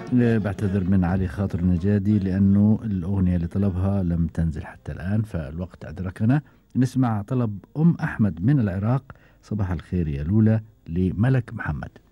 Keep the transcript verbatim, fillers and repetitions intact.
آه، بعتذر من علي خاطر نجادي لأنه الأغنية اللي طلبها لم تنزل حتى الآن فالوقت أدركنا. نسمع طلب أم أحمد من العراق، صباح الخير يا لولا، لملك محمد.